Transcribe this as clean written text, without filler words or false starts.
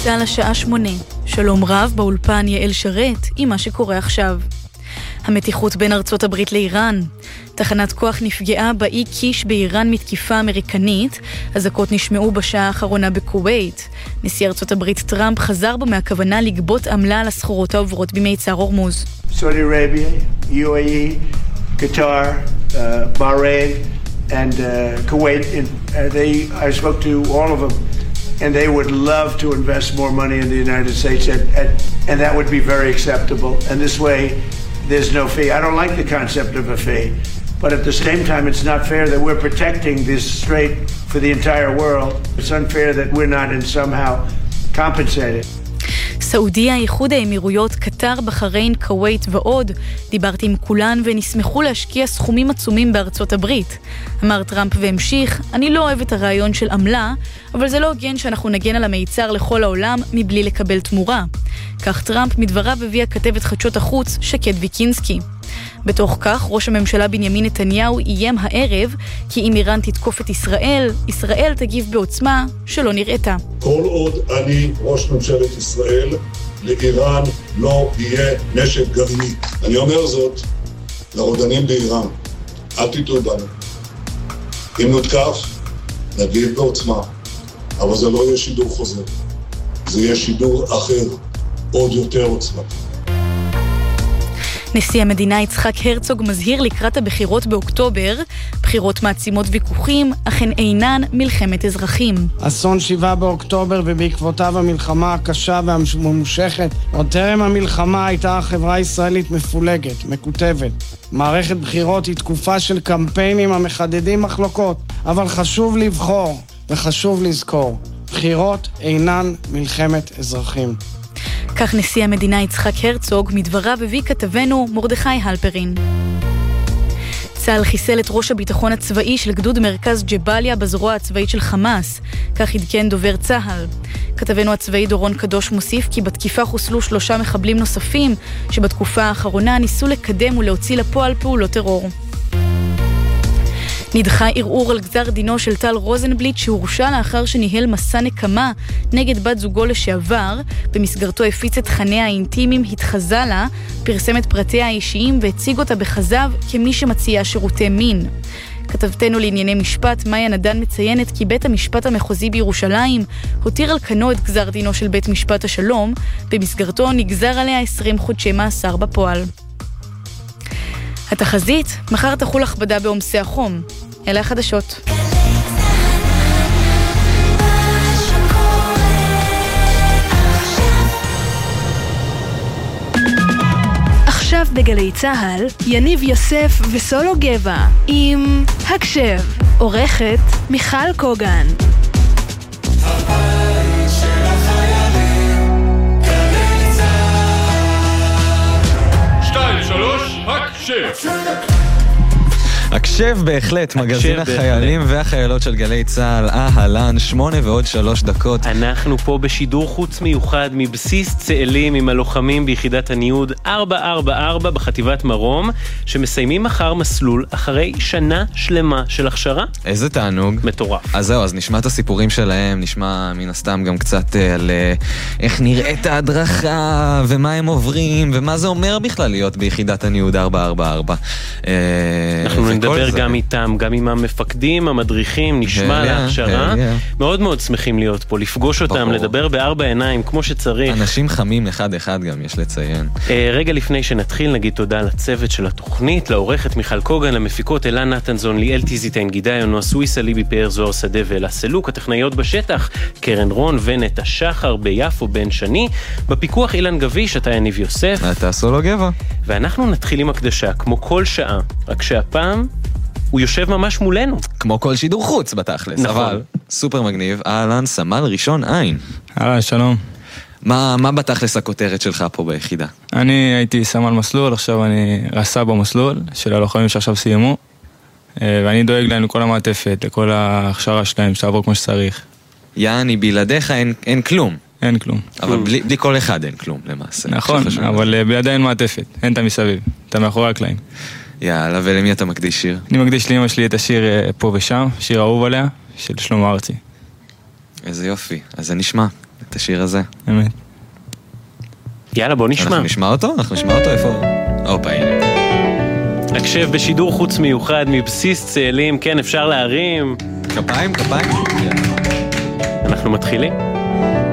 צהל השעה 8. שלום רב, באולפן יעל שרת עם מה שקורה עכשיו. המתיחות בין ארצות הברית לאיראן. תחנת כוח נפגעה באי קיש באיראן מתקיפה אמריקנית. אזעקות נשמעו בשעה האחרונה בכווית. נשיא ארצות הברית טראמפ חזר בו מהכוונה לגבות עמלה על הסחורות העוברות במיצר הורמוז. Saudi Arabia, UAE, Qatar, Bahrain and Kuwait. I spoke to all of them and they would love to invest more money in the United States and that would be very acceptable. And this way there's no fee. I don't like the concept of a fee, but at the same time it's not fair that we're protecting this strait for the entire world. It's unfair that we're not in somehow compensated. סעודיה, איחוד האמירויות, קטר, בחריין, כווית ועוד. דיברתי עם כולן ונשמחו להשקיע סכומים עצומים בארצות הברית. אמר טראמפ והמשיך, אני לא אוהב את הרעיון של עמלה, אבל זה לא הוגן שאנחנו נגן על המיצר לכל העולם מבלי לקבל תמורה. כך טראמפ מדבריו הביא כתבת חדשות החוץ שקד ויקינסקי. בתוך כך, ראש הממשלה בנימין נתניהו איים הערב כי אם איראן תתקוף את ישראל, ישראל תגיב בעוצמה שלא נראתה. כל עוד אני ראש ממשלת ישראל, לאיראן לא יהיה נשק גרעיני. אני אומר זאת לרודנים באיראן, אל תטעו בנו. אם נותקף, נגיב בעוצמה, אבל זה לא יהיה שידור חוזר. זה יהיה שידור אחר, עוד יותר עוצמתי. נשיא המדינה יצחק הרצוג מזהיר לקראת הבחירות באוקטובר, בחירות מעצימות ויכוחים, אך הן אינן מלחמת אזרחים. אסון 7 באוקטובר ובעקבותיו המלחמה הקשה והממושכת. עוד טרם המלחמה הייתה החברה הישראלית מפולגת, מקוטבת. מערכת בחירות היא תקופה של קמפיינים המחדדים מחלוקות, אבל חשוב לבחור וחשוב לזכור, בחירות אינן מלחמת אזרחים. כך נשיא המדינה יצחק הרצוג, מדבריו הביא כתבנו מרדכי הלפרין. צה"ל חיסל את ראש הביטחון הצבאי של גדוד מרכז ג'באליה בזרוע הצבאית של חמאס, כך עדכן דובר צה"ל. כתבנו הצבאי דורון קדוש מוסיף כי בתקיפה חוסלו 3 מחבלים נוספים, שבתקופה האחרונה ניסו לקדם ולהוציא לפועל פעולות טרור. נדחה ערעור על גזר דינו של טל רוזנבליט שהורשע לאחר שניהל מסע נקמה נגד בת זוגו לשעבר, במסגרתו הפיץ את תכניה האינטימיים, התחזה לה, פרסם את פרטיה האישיים והציג אותה בחזב כמי שמציעה שירותי מין. כתבתנו לענייני משפט, מאיה נדן מציינת כי בית המשפט המחוזי בירושלים הותיר על כנו את גזר דינו של בית משפט השלום, במסגרתו נגזר עליה 20 חודשי מאסר בפועל. התחזית, מחר תחול הכבדה בעומסי החום. אלה החדשות. עכשיו בגלי צהל, יניב יוסף וסולו גבע עם הקשב, עורכת מיכל קוגן. הבית של החיילים, גלי צהל. 2, 3, הקשב. הקשב בהחלט, מגזין החיילים והחיילות של גלי צהל, אהלן, 8 ועוד 3 דקות. אנחנו פה בשידור חוץ מיוחד מבסיס צאלים עם הלוחמים ביחידת הניוד 444 בחטיבת מרום, שמסיימים מחר מסלול אחרי שנה שלמה של הכשרה. איזה תענוג. מטורף. אז זהו, אז נשמע את הסיפורים שלהם, נשמע מן הסתם גם קצת על איך נראית ההדרכה ומה הם עוברים ומה זה אומר בכלל להיות ביחידת הניוד 444. אנחנו נדבר גם איתם, גם עם המפקדים, המדריכים, נשמע על ההכשרה. מאוד מאוד שמחים להיות פה, לפגוש אותם, לדבר בארבע עיניים, כמו שצריך. אנשים חמים אחד גם, יש לציין. רגע לפני שנתחיל, נגיד תודה לצוות של התוכנית, לעורכת מיכל קוגן, למפיקות אלן נתנזון, ליאל טיזיטיין, גידאי, נועה סוויסה, ליבי פאר, זוהר שדה ואלה סלוק, הטכנאיות בשטח, קרן רון ונטע שחר, ביפו בן שני, בפיקוח אילן גביש, אתה יניב יוסף. אתה סולו גבע. ואנחנו נתחיל עם הקדשה, כמו כל שעה, רק שהפעם הוא יושב ממש מולנו. כמו כל שידור חוץ בתכלס. נכון. אבל סופר מגניב, אהלן, סמל ראשון עין. אהלן, שלום. מה בתכלס הכותרת שלך פה ביחידה? אני הייתי סמל מסלול, עכשיו אני רס"ב במסלול של הלוחמים שעכשיו סיימו, ואני דואג להם לכל המעטפת, לכל ההכשרה שלהם, שתעבור כמו שצריך. יעני, בלעדיך אין כלום. אין כלום. אבל בלי כל אחד אין כלום למעשה. נכון, אבל בלעדי אין מעטפת, אין את המסביב, אתה מאחורי הקלעים. יאללה, ולמי אתה מקדיש שיר? אני מקדיש לאמא שלי את השיר פה ושם, שיר אהוב עליה, של שלמה ארצי. איזה יופי, אז זה נשמע. את השיר הזה. אמת. יאללה, בוא נשמע. אנחנו נשמע אותו? איפה? אופה, הנה. הקשב בשידור חוץ מיוחד מבסיס צאלים, כן, אפשר להרים. כפיים? אנחנו מתחילים.